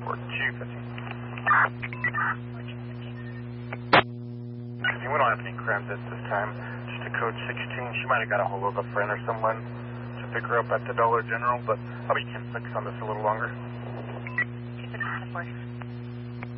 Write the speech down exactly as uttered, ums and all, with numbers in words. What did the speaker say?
Or two fifty. We don't have any crimes at this time. Just a code sixteen. She might have got a hold of a friend or someone to pick her up at the Dollar General, but I'll be ten six on this a little longer. two six, ten four.